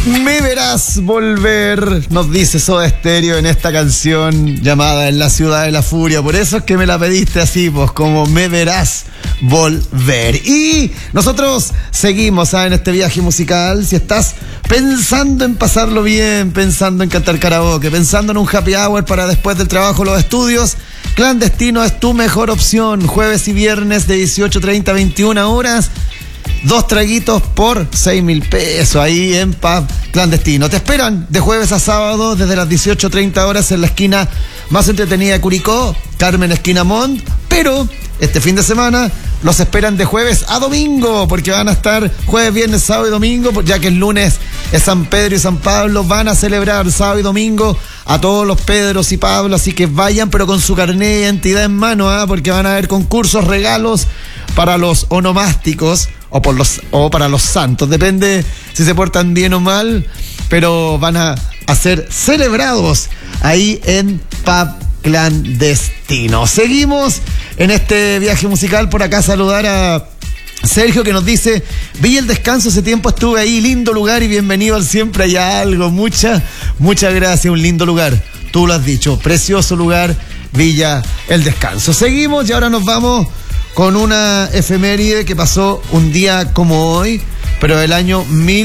Me verás volver, nos dice Soda Stereo en esta canción llamada En la ciudad de la furia. Por eso es que me la pediste así, pues, como me verás volver. Y nosotros seguimos en este viaje musical. Si estás pensando en pasarlo bien, pensando en cantar karaoke, pensando en un happy hour para después del trabajo, los estudios, Clandestino es tu mejor opción. Jueves y viernes de 18:30 a 21 horas. 2 traguitos por 6.000 pesos ahí en Pub Clandestino. Te esperan de jueves a sábado desde las 18:30 horas en la esquina más entretenida de Curicó, Carmen Esquina Mont, pero este fin de semana los esperan de jueves a domingo, porque van a estar jueves, viernes, sábado y domingo, ya que el lunes es San Pedro y San Pablo. Van a celebrar sábado y domingo a todos los Pedros y Pablos, así que vayan, pero con su carnet de identidad en mano, porque van a haber concursos, regalos para los onomásticos o para los santos, depende si se portan bien o mal, pero van a ser celebrados ahí en Pub Clandestino. Seguimos en este viaje musical. Por acá saludar a Sergio, que nos dice: Villa El Descanso, hace tiempo estuve ahí, lindo lugar y bienvenido al Siempre Hay Algo. Muchas gracias, un lindo lugar, tú lo has dicho, precioso lugar, Villa El Descanso. Seguimos y ahora nos vamos con una efeméride que pasó un día como hoy, pero del año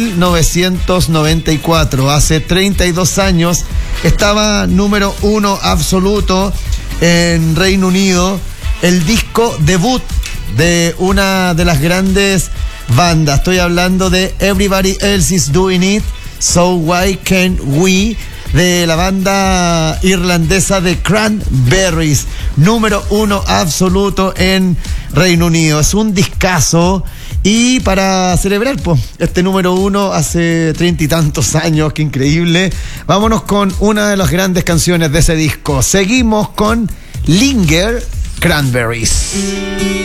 1994, hace 32 años, estaba número 1 absoluto en Reino Unido, el disco debut de una de las grandes bandas. Estoy hablando de Everybody Else Is Doing It, So Why Can't We, de la banda irlandesa de Cranberries, número 1 absoluto en Reino Unido. Es un discazo, y para celebrar este número 1 hace 30 y tantos años, qué increíble, vámonos con una de las grandes canciones de ese disco. Seguimos con Linger, Cranberries.